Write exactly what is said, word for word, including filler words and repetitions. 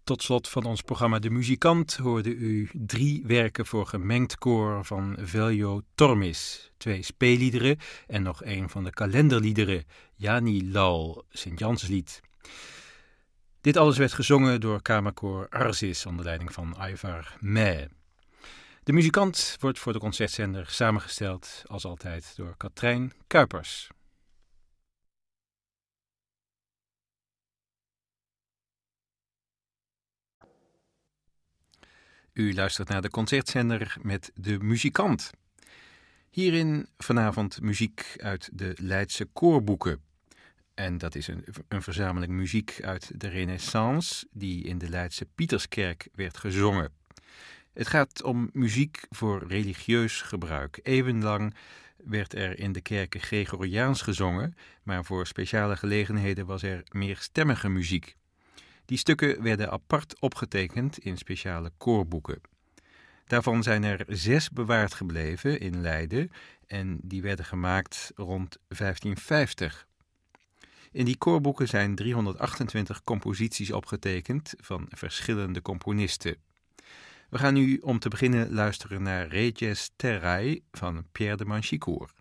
Tot slot van ons programma De Muzikant hoorde u drie werken voor gemengd koor van Veljo Tormis. Twee speelliederen en nog een van de kalenderliederen, Jani Lal, Sint-Janslied. Dit alles werd gezongen door kamerkoor Arsis onder leiding van Ivar Mee. De Muzikant wordt voor de concertzender samengesteld, als altijd, door Katrijn Kuipers. U luistert naar de concertzender met De Muzikant. Hierin vanavond muziek uit de Leidse koorboeken. En dat is een, een verzameling muziek uit de Renaissance die in de Leidse Pieterskerk werd gezongen. Het gaat om muziek voor religieus gebruik. Eeuwenlang werd er in de kerken Gregoriaans gezongen, maar voor speciale gelegenheden was er meerstemmige muziek. Die stukken werden apart opgetekend in speciale koorboeken. Daarvan zijn er zes bewaard gebleven in Leiden en die werden gemaakt rond vijftien vijftig. In die koorboeken zijn driehonderdachtentwintig composities opgetekend van verschillende componisten. We gaan nu om te beginnen luisteren naar Reges Terrae van Pierre de Manchicourt.